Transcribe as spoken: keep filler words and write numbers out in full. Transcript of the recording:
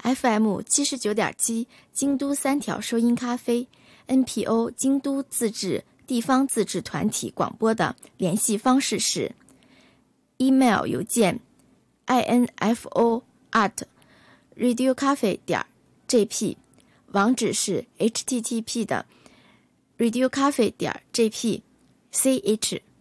F M 七十九点七京都三条收音咖啡 N P O 京都自治地方自治团体广播的联系方式是 email 邮件 info at radiocafe 点 jp， 网址是 http 的 radiocafe 点 jp ch